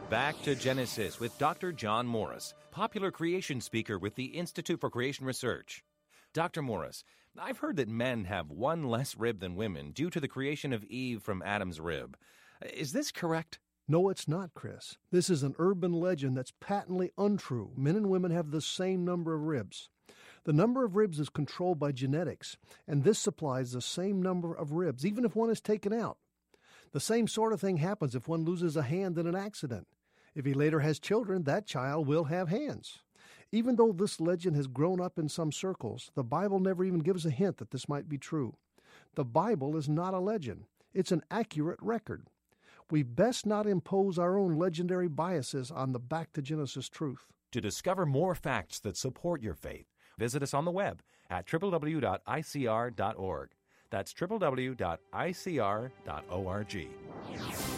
Back to Genesis with Dr. John Morris, popular creation speaker with the Institute for Creation Research. Dr. Morris, I've heard that men have one less rib than women due to the creation of Eve from Adam's rib. Is this correct? No, it's not, Chris. This is an urban legend that's patently untrue. Men and women have the same number of ribs. The number of ribs is controlled by genetics, and this supplies the same number of ribs, even if one is taken out. The same sort of thing happens if one loses a hand in an accident. If he later has children, that child will have hands. Even though this legend has grown up in some circles, the Bible never even gives a hint that this might be true. The Bible is not a legend. It's an accurate record. We best not impose our own legendary biases on the Back to Genesis truth. To discover more facts that support your faith, visit us on the web at www.icr.org. That's www.icr.org.